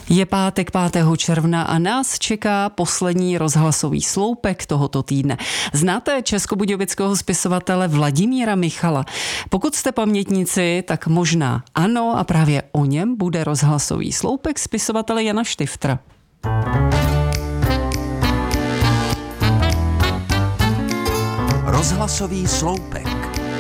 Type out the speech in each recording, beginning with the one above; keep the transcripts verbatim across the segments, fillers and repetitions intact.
Je pátek pátého června a nás čeká poslední rozhlasový sloupek tohoto týdne. Znáte českobudějovického spisovatele Vladimíra Michala? Pokud jste pamětníci, tak možná ano, a právě o něm bude rozhlasový sloupek spisovatele Jana Štiftra. Rozhlasový sloupek.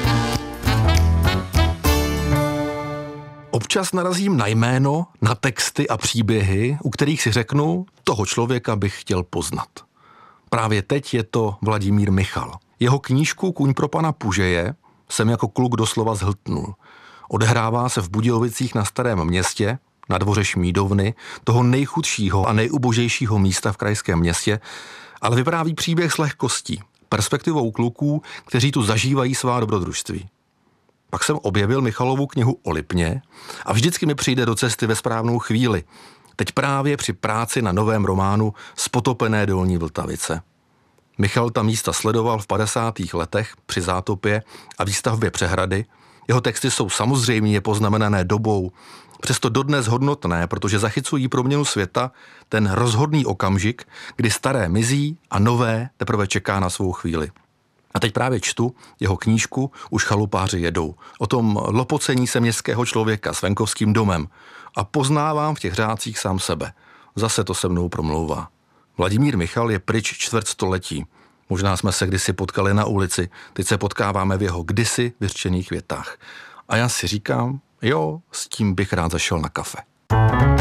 Občas narazím na jméno, na texty a příběhy, u kterých si řeknu, toho člověka bych chtěl poznat. Právě teď je to Vladimír Michal. Jeho knížku Kůň pro pana Pužeje jsem jako kluk doslova zhltnul. Odehrává se v Budějovicích na Starém Městě, na dvoře Šmídovny, toho nejchudšího a nejubožejšího místa v krajském městě, ale vypráví příběh s lehkostí, perspektivou kluků, kteří tu zažívají svá dobrodružství. Pak jsem objevil Michalovu knihu o Lipně a vždycky mi přijde do cesty ve správnou chvíli. Teď právě při práci na novém románu Z potopené Dolní Vltavice. Michal ta místa sledoval v padesátých letech při zátopě a výstavbě přehrady. Jeho texty jsou samozřejmě poznamenané dobou, přesto dodnes hodnotné, protože zachycují proměnu světa, ten rozhodný okamžik, kdy staré mizí a nové teprve čeká na svou chvíli. A teď právě čtu jeho knížku Už chalupáři jedou. O tom lopocení se městského člověka s venkovským domem. A poznávám v těch řádcích sám sebe. Zase to se mnou promlouvá. Vladimír Michal je pryč čtvrt století. Možná jsme se kdysi potkali na ulici, teď se potkáváme v jeho kdysi vyřčených větách. A já si říkám, jo, s tím bych rád zašel na kafe.